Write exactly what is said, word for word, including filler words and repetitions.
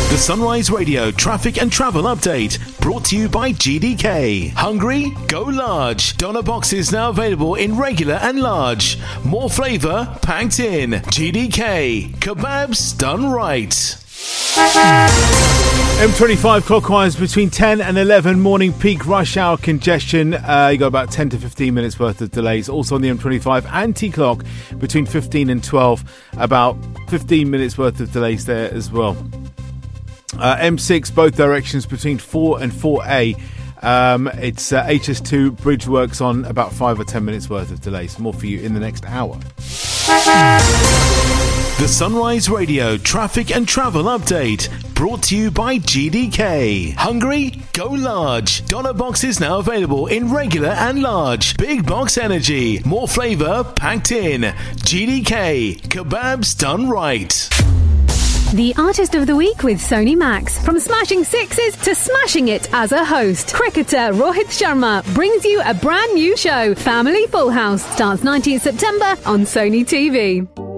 The Sunrise Radio traffic and travel update brought to you by G D K. Hungry? Go large. Doner boxes now available in regular and large. More flavour packed in. G D K. Kebabs done right. M twenty-five clockwise between ten and eleven, morning peak rush hour congestion. Uh, you got about ten to fifteen minutes worth of delays. Also on the M twenty-five anti-clock between fifteen and twelve, about fifteen minutes worth of delays there as well. Uh, M six, both directions between four and four A. Um, it's uh, H S two bridge works on, about five or ten minutes worth of delays. More for you in the next hour. The Sunrise Radio traffic and travel update brought to you by G D K. Hungry? Go large. Doner boxes now available in regular and large. Big box energy. More flavour packed in. G D K. Kebabs done right. The Artist of the Week with Sony Max. From smashing sixes to smashing it as a host, cricketer Rohit Sharma brings you a brand new show. Family Full House starts nineteenth September on Sony T V.